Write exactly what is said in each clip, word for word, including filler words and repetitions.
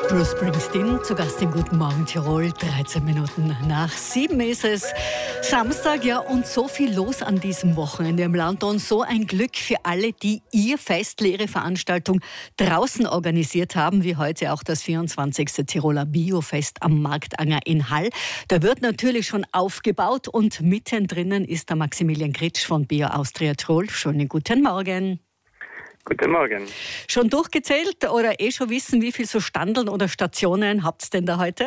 Bruce Springsteen zu Gast in Guten Morgen Tirol. dreizehn Minuten nach sieben ist es. Samstag, ja, und so viel los an diesem Wochenende im Land. Und so ein Glück für alle, die ihr Fest, ihre Veranstaltung draußen organisiert haben, wie heute auch das vierundzwanzigste Tiroler Biofest am Marktanger in Hall. Da wird natürlich schon aufgebaut und mittendrin ist der Maximilian Gritsch von Bio Austria Tirol. Schönen guten Morgen. Guten Morgen. Schon durchgezählt oder eh schon wissen, wie viele so Standeln oder Stationen habt ihr denn da heute?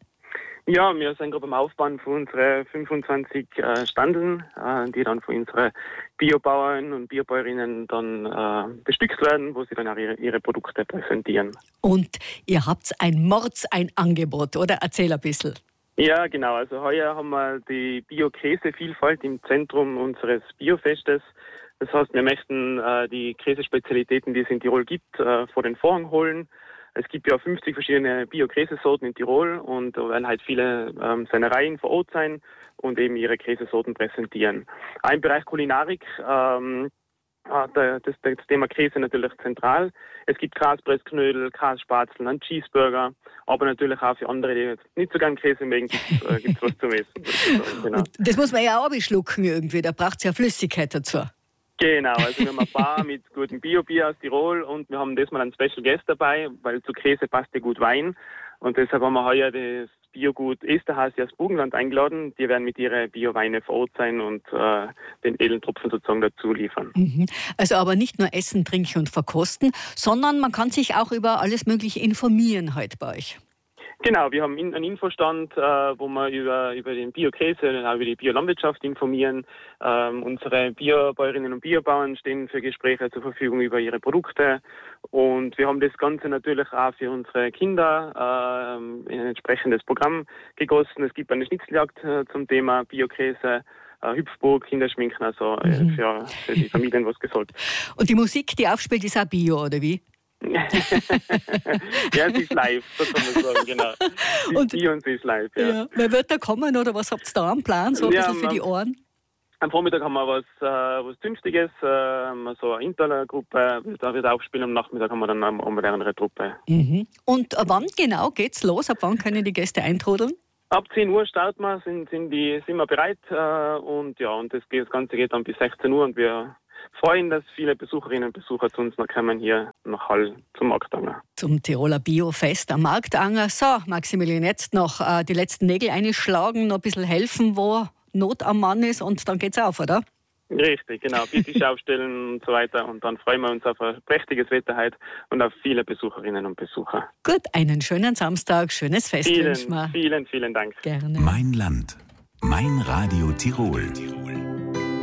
Ja, wir sind gerade beim Aufbauen von unseren fünfundzwanzig äh, Standeln, äh, die dann von unseren Biobauern und Biobäuerinnen dann äh, bestückt werden, wo sie dann auch ihre, ihre Produkte präsentieren. Und ihr habt ein Mords, ein Angebot, oder? Erzähl ein bisschen. Ja, genau. Also heuer haben wir die Bio-Käse-Vielfalt im Zentrum unseres Biofestes. Das heißt, wir möchten äh, die Käsespezialitäten, die es in Tirol gibt, äh, vor den Vorhang holen. Es gibt ja fünfzig verschiedene Bio-Käsesorten in Tirol und da werden halt viele ähm, Sennereien vor Ort sein und eben ihre Käsesorten präsentieren. Auch im Bereich Kulinarik ähm, das, das Thema Käse natürlich zentral. Es gibt Graspressknödel, Grasspatzen, einen Cheeseburger, aber natürlich auch für andere, die jetzt nicht so gern Käse mögen, gibt es äh, was zum Essen. Genau. Das muss man ja auch beschlucken irgendwie, da braucht es ja Flüssigkeit dazu. Genau, also wir haben ein Bar mit gutem Bio-Bier aus Tirol und wir haben diesmal einen Special Guest dabei, weil zu Käse passt ja gut Wein. Und deshalb haben wir heuer das Biogut Esterhazy aus Burgenland eingeladen. Die werden mit ihren Bio-Weine vor Ort sein und äh, den edlen Tropfen sozusagen dazu liefern. Mhm. Also aber nicht nur essen, trinken und verkosten, sondern man kann sich auch über alles Mögliche informieren heute bei euch. Genau, wir haben einen Infostand, äh, wo wir über, über den Bio-Käse und auch über die Biolandwirtschaft informieren. Ähm, unsere Biobäuerinnen und Biobauern stehen für Gespräche zur Verfügung über ihre Produkte. Und wir haben das Ganze natürlich auch für unsere Kinder äh, in ein entsprechendes Programm gegossen. Es gibt eine Schnitzeljagd äh, zum Thema Bio-Käse. Hüpfburg, Kinderschminken, also äh, mhm. für, für die Familien was gesollt. Und die Musik, die aufspielt, ist auch Bio, oder wie? Ja, sie ist live, so kann man sagen, genau. Sie und, ist Bio und sie ist live, ja. ja. Wer wird da kommen oder was habt ihr da am Plan, so ein ja, bisschen für die Ohren? Am Vormittag haben wir was, äh, was Zünftiges, äh, so eine Interla-Gruppe, da wird aufspielen, am Nachmittag haben wir dann eine modernere Truppe. Mhm. Und wann genau geht's los? Ab wann können die Gäste eintrudeln? Ab zehn Uhr starten wir, sind, sind, die, sind wir bereit äh, und ja, und das, das Ganze geht dann bis sechzehn Uhr und wir freuen, dass viele Besucherinnen und Besucher zu uns noch kommen hier nach Hall zum Marktanger. Zum Tiroler Biofest am Marktanger. So, Maximilian, jetzt noch äh, die letzten Nägel einschlagen, noch ein bisschen helfen, wo Not am Mann ist und dann geht's auf, oder? Richtig, genau. Biertisch aufstellen und so weiter. Und dann freuen wir uns auf ein prächtiges Wetter heute und auf viele Besucherinnen und Besucher. Gut, einen schönen Samstag, schönes Fest vielen, wünschen wir. Vielen, vielen Dank. Gerne. Mein Land, mein Radio Tirol. Tirol.